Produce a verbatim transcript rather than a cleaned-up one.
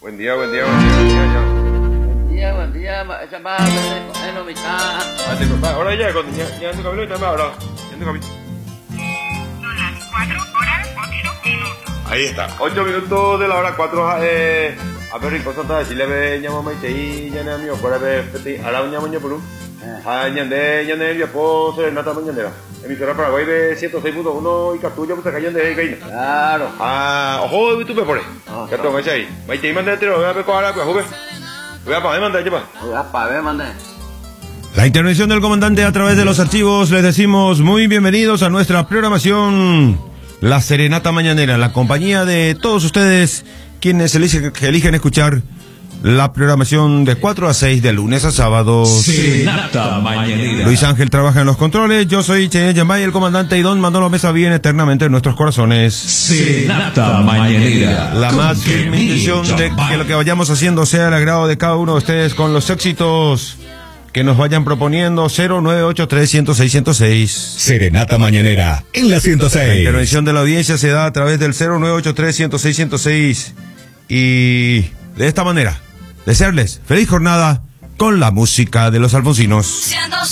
Buen día, buen día, buen día, buen día, ya. Buen día, buen día, esa va a no me está. Ah, te papá, ahora ya, cuando ya, ya ando camino y también ahora. Ya ando camino. Son las cuatro horas ocho minutos. Ahí está. ocho minutos de la hora cuatro, eh. A ver, cosa está, si le ve, llamo maite y ya ne mío, por ver, peti, ahora un llamo por un. Ah, ñande, ñande, ya puedo ser nata mañanera. Emisora Paraguay de ciento seis punto uno y Cartulla, pues acá ñande, caína. Claro. Ah, ojo, tú me pones. Ya tengo que ahí. Maite y mande, te lo voy a ver con ahora, pues, joven. Voy a pagar, manda, lleva. Voy a pagar, mandé. La intervención del comandante a través de los archivos. Les decimos muy bienvenidos a nuestra programación La Serenata Mañanera, la compañía de todos ustedes quienes eligen, eligen escuchar la programación de cuatro a seis de lunes a sábados. Serenata Mañanera. Luis Ángel trabaja en los controles, yo soy Cheyenne Yambay, el comandante, y don Manolo Mesa viene eternamente en nuestros corazones. Serenata Mañanera. La más firme intención de que lo que vayamos haciendo sea el agrado de cada uno de ustedes con los éxitos que nos vayan proponiendo. Cero nueve ocho tres, cero seis, ciento seis. Serenata Mañanera en la ciento La seis. intervención de la audiencia se da a través del cero nueve ocho tres, cero seis, ciento seis. Y de esta manera, desearles feliz jornada con la música de los alfonsinos.